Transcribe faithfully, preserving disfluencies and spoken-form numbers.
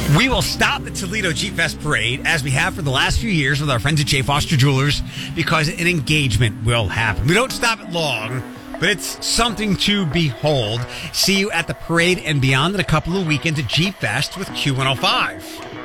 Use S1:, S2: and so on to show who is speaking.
S1: We will stop the Toledo Jeep Fest Parade, as we have for the last few years with our friends at J. Foster Jewelers, because an engagement will happen. We don't stop it long, but it's something to behold. See you at the parade and beyond in a couple of weekends at Jeep Fest with Q one oh five.